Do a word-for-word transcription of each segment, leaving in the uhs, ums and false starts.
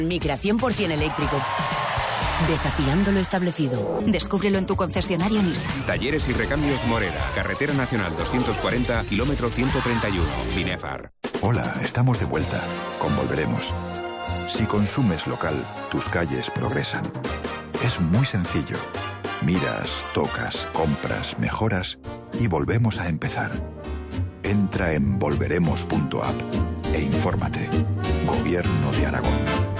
Micra cien por ciento eléctrico. Desafiando lo establecido. Descúbrelo en tu concesionario Nissan. Talleres y recambios Moreda. Carretera Nacional doscientos cuarenta, kilómetro ciento treinta y uno. Binefar. Hola, estamos de vuelta. Con Volveremos. Si consumes local, tus calles progresan. Es muy sencillo. Miras, tocas, compras, mejoras y volvemos a empezar. Entra en volveremos punto app e infórmate. Gobierno de Aragón.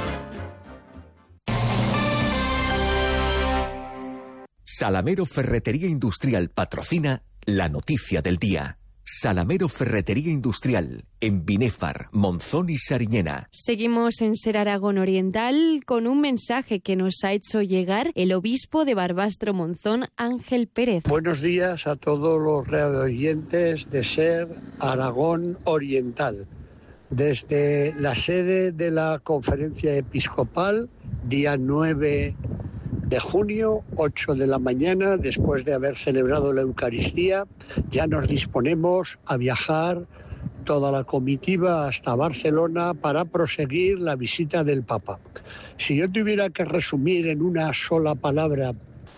Salamero Ferretería Industrial patrocina la noticia del día. Salamero Ferretería Industrial, en Binefar, Monzón y Sariñena. Seguimos en Ser Aragón Oriental con un mensaje que nos ha hecho llegar el obispo de Barbastro Monzón, Ángel Pérez. Buenos días a todos los radioyentes de Ser Aragón Oriental. Desde la sede de la Conferencia Episcopal, día nueve de junio, ocho de la mañana, después de haber celebrado la Eucaristía, ya nos disponemos a viajar toda la comitiva hasta Barcelona para proseguir la visita del Papa. Si yo tuviera que resumir en una sola palabra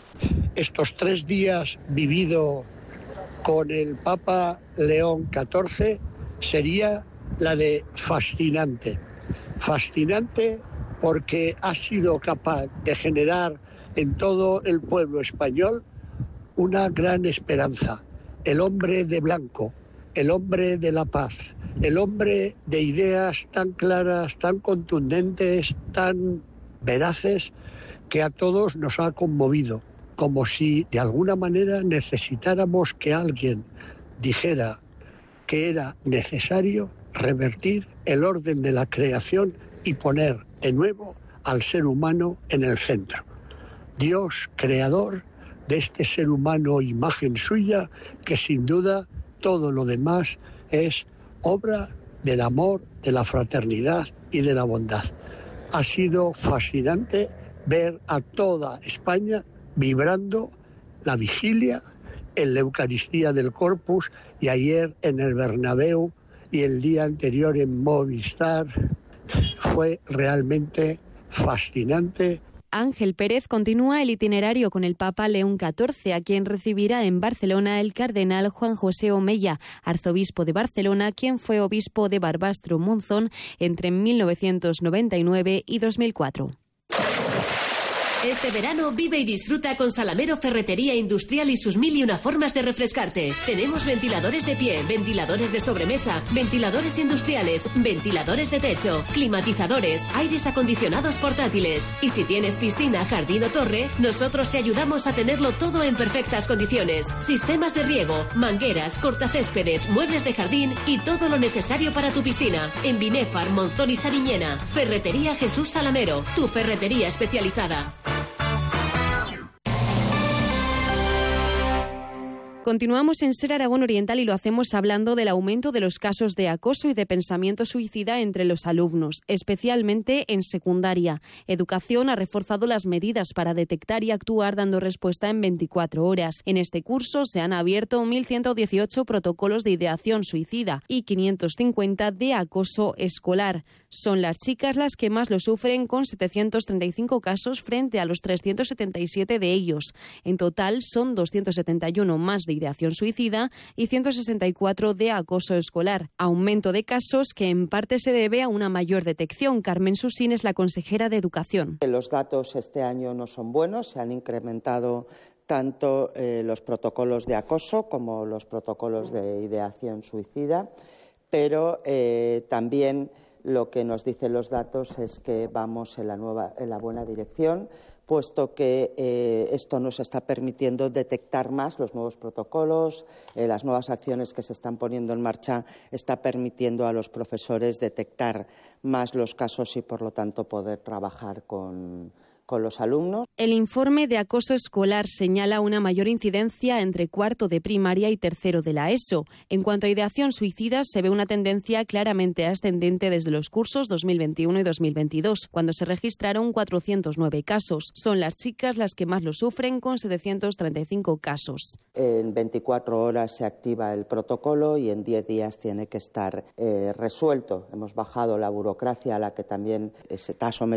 estos tres días vividos con el Papa León catorce, sería la de fascinante. Fascinante porque ha sido capaz de generar en todo el pueblo español una gran esperanza. El hombre de blanco, el hombre de la paz, el hombre de ideas tan claras, tan contundentes, tan veraces, que a todos nos ha conmovido, como si de alguna manera necesitáramos que alguien dijera que era necesario revertir el orden de la creación y poner de nuevo al ser humano en el centro. Dios creador de este ser humano, imagen suya, que sin duda todo lo demás es obra del amor, de la fraternidad y de la bondad. Ha sido fascinante ver a toda España vibrando la vigilia en la Eucaristía del Corpus, y ayer en el Bernabéu y el día anterior en Movistar. Fue realmente fascinante. Ángel Pérez continúa el itinerario con el Papa León catorce, a quien recibirá en Barcelona el cardenal Juan José Omella, arzobispo de Barcelona, quien fue obispo de Barbastro Monzón entre mil novecientos noventa y nueve y dos mil cuatro. Este verano vive y disfruta con Salamero Ferretería Industrial y sus mil y una formas de refrescarte. Tenemos ventiladores de pie, ventiladores de sobremesa, ventiladores industriales, ventiladores de techo, climatizadores, aires acondicionados portátiles. Y si tienes piscina, jardín o torre, nosotros te ayudamos a tenerlo todo en perfectas condiciones. Sistemas de riego, mangueras, cortacéspedes, muebles de jardín y todo lo necesario para tu piscina. En Binefar, Monzón y Sariñena. Ferretería Jesús Salamero, tu ferretería especializada. Continuamos en Ser Aragón Oriental y lo hacemos hablando del aumento de los casos de acoso y de pensamiento suicida entre los alumnos, especialmente en secundaria. Educación ha reforzado las medidas para detectar y actuar dando respuesta en veinticuatro horas. En este curso se han abierto mil ciento dieciocho protocolos de ideación suicida y quinientos cincuenta de acoso escolar. Son las chicas las que más lo sufren, con setecientos treinta y cinco casos frente a los trescientos setenta y siete de ellos. En total son doscientos setenta y uno más de ideación suicida y ciento sesenta y cuatro de acoso escolar. Aumento de casos que en parte se debe a una mayor detección. Carmen Susín es la consejera de Educación. Los datos este año no son buenos, se han incrementado tanto eh, los protocolos de acoso como los protocolos de ideación suicida, pero eh, también lo que nos dicen los datos es que vamos en la, nueva, en la buena dirección, puesto que eh, esto nos está permitiendo detectar más los nuevos protocolos, eh, las nuevas acciones que se están poniendo en marcha, está permitiendo a los profesores detectar más los casos y, por lo tanto, poder trabajar con con los alumnos. El informe de acoso escolar señala una mayor incidencia entre cuarto de primaria y tercero de la ESO. En cuanto a ideación suicida, se ve una tendencia claramente ascendente desde los cursos dos mil veintiuno y dos mil veintidós, cuando se registraron cuatrocientos nueve casos. Son las chicas las que más lo sufren, con setecientos treinta y cinco casos. En veinticuatro horas se activa el protocolo y en diez días tiene que estar eh, resuelto. Hemos bajado la burocracia a la que también se está sometido